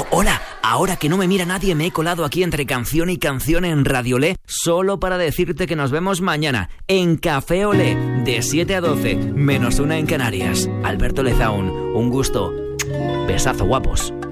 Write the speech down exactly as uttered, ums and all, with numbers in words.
Oh, hola, ahora que no me mira nadie me he colado aquí entre canción y canción en Radiolé solo para decirte que nos vemos mañana en Café Olé de siete a doce, menos una en Canarias. Alberto Lezaun, un gusto. Besazo, guapos.